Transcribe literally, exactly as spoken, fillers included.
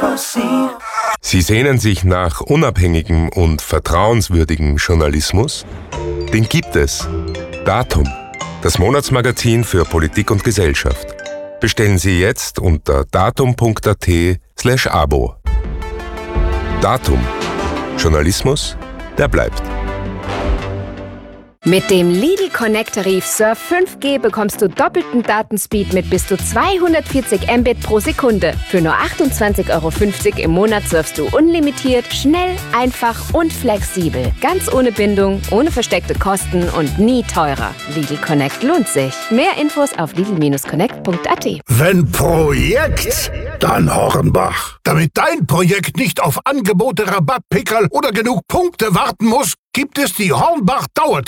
Sie sehnen sich nach unabhängigem und vertrauenswürdigem Journalismus? Den gibt es. Datum, das Monatsmagazin für Politik und Gesellschaft. Bestellen Sie jetzt unter datum punkt at slash abo. Datum. Journalismus, der bleibt. Mit dem Lidl Connect-Tarif Surf fünf G bekommst du doppelten Datenspeed mit bis zu zweihundertvierzig Mbit pro Sekunde. Für nur achtundzwanzig Euro fünfzig im Monat surfst du unlimitiert, schnell, einfach und flexibel. Ganz ohne Bindung, ohne versteckte Kosten und nie teurer. Lidl Connect lohnt sich. Mehr Infos auf lidl connect punkt at. Wenn Projekt, dann Hornbach. Damit dein Projekt nicht auf Angebote, Rabatt, Pickerl oder genug Punkte warten muss, gibt es die Hornbach Dauer